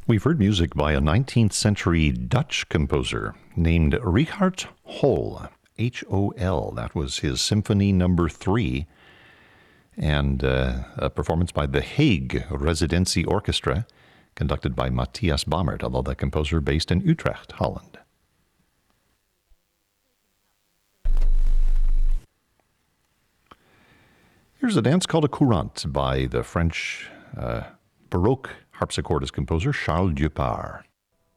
We've heard music by a 19th century Dutch composer named Richard Hol, Hol. That was his Symphony Number 3, and a performance by the Hague Residency Orchestra, conducted by Matthias Bammert, although the composer based in Utrecht, Holland. Here's a dance called a courante by the French Baroque harpsichordist composer Charles Dupart.